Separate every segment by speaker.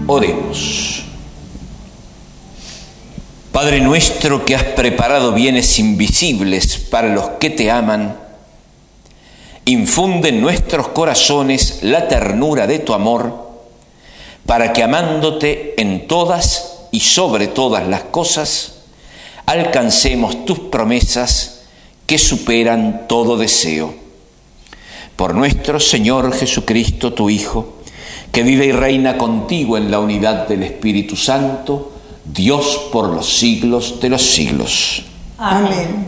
Speaker 1: Oremos. Padre nuestro que has preparado bienes invisibles para los que te aman, infunde en nuestros corazones la ternura de tu amor, para que amándote en todas y sobre todas las cosas, alcancemos tus promesas que superan todo deseo. Por nuestro Señor Jesucristo, tu Hijo, que vive y reina contigo en la unidad del Espíritu Santo, Dios por los siglos de los siglos.
Speaker 2: Amén.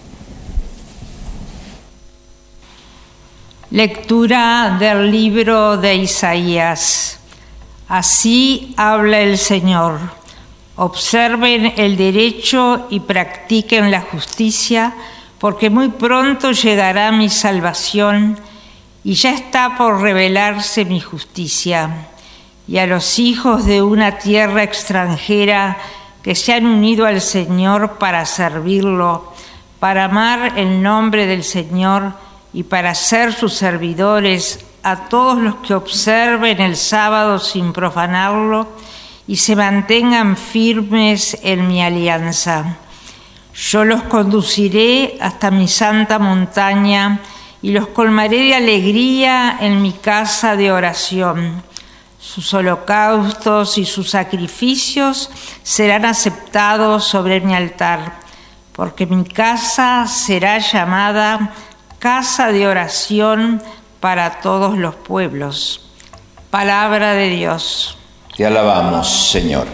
Speaker 3: Lectura del libro de Isaías. Así habla el Señor. Observen el derecho y practiquen la justicia, porque muy pronto llegará mi salvación y ya está por revelarse mi justicia. Y a los hijos de una tierra extranjera que se han unido al Señor para servirlo, para amar el nombre del Señor y para ser sus servidores, a todos los que observen el sábado sin profanarlo y se mantengan firmes en mi alianza. Yo los conduciré hasta mi santa montaña y los colmaré de alegría en mi casa de oración. Sus holocaustos y sus sacrificios serán aceptados sobre mi altar, porque mi casa será llamada casa de oración para todos los pueblos. Palabra de Dios.
Speaker 1: Te alabamos, Señor.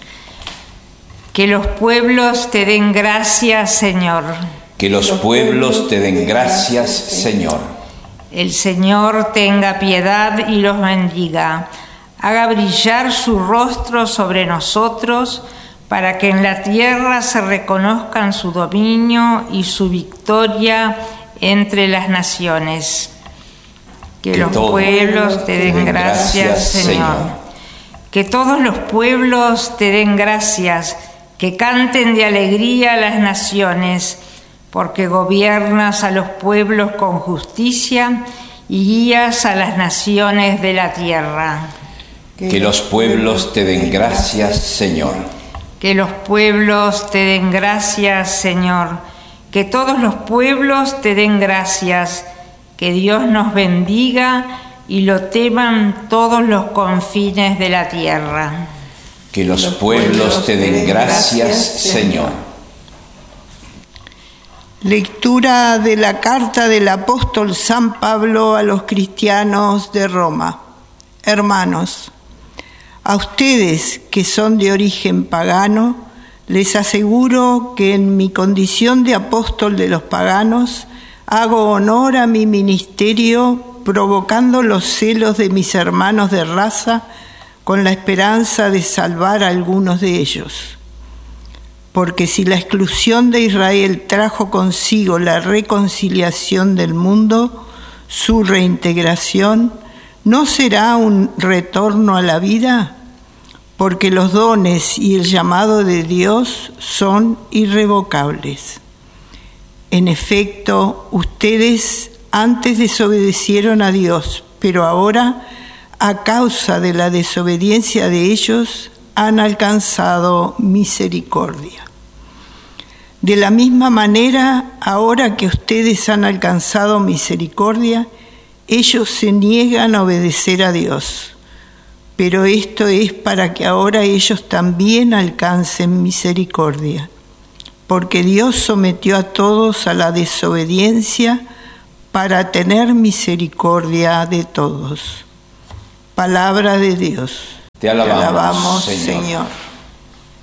Speaker 3: Que los pueblos te den gracias, Señor.
Speaker 1: Que los pueblos te den gracias, Señor.
Speaker 3: El Señor tenga piedad y los bendiga. Haga brillar su rostro sobre nosotros, para que en la tierra se reconozcan su dominio y su victoria entre las naciones. Que los pueblos te den gracias, Señor. Que todos los pueblos te den gracias, que canten de alegría las naciones, porque gobiernas a los pueblos con justicia y guías a las naciones de la tierra.
Speaker 1: Que los pueblos te den gracias, Señor.
Speaker 3: Que los pueblos te den gracias, Señor. Que todos los pueblos te den gracias. Que Dios nos bendiga y lo teman todos los confines de la tierra.
Speaker 1: Que los pueblos te den gracias, Señor.
Speaker 2: Lectura de la carta del apóstol San Pablo a los cristianos de Roma. Hermanos, a ustedes que son de origen pagano, les aseguro que en mi condición de apóstol de los paganos, hago honor a mi ministerio, provocando los celos de mis hermanos de raza, con la esperanza de salvar a algunos de ellos. Porque si la exclusión de Israel trajo consigo la reconciliación del mundo, su reintegración, ¿no será un retorno a la vida? Porque los dones y el llamado de Dios son irrevocables. En efecto, ustedes antes desobedecieron a Dios, pero ahora, a causa de la desobediencia de ellos, han alcanzado misericordia. De la misma manera, ahora que ustedes han alcanzado misericordia, ellos se niegan a obedecer a Dios. Pero esto es para que ahora ellos también alcancen misericordia. Porque Dios sometió a todos a la desobediencia para tener misericordia de todos. Palabra de Dios.
Speaker 1: Te alabamos,
Speaker 2: Señor.